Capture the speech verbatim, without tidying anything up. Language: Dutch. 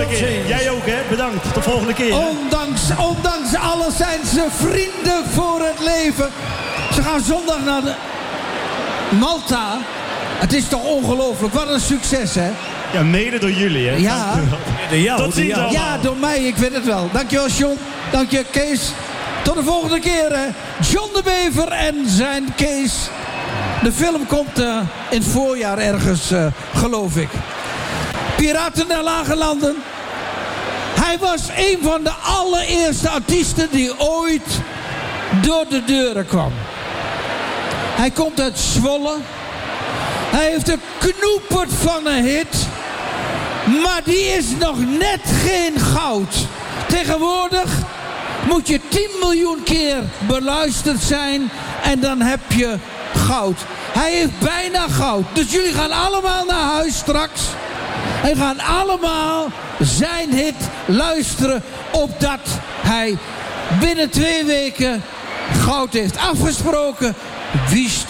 keer. Jij ook, hè? Bedankt. Tot volgende keer. Ondanks, ondanks alles zijn ze vrienden voor het leven. Ze gaan zondag naar de Malta. Het is toch ongelooflijk. Wat een succes, hè? Ja, mede door jullie, hè? Ja. Ja. Tot ziens allemaal. Ja, door mij. Ik weet het wel. Dankjewel, John. Dank je, Kees. Tot de volgende keer, hè. John de Bever en zijn Kees. De film komt uh, in het voorjaar ergens, uh, geloof ik. Piraten der Lage Landen. Hij was een van de allereerste artiesten die ooit door de deuren kwam. Hij komt uit Zwolle. Hij heeft een knoepert van een hit. Maar die is nog net geen goud. Tegenwoordig moet je tien miljoen keer beluisterd zijn. En dan heb je goud. Hij heeft bijna goud. Dus jullie gaan allemaal naar huis straks. En gaan allemaal zijn hit luisteren. Opdat hij binnen twee weken goud heeft afgesproken. Wie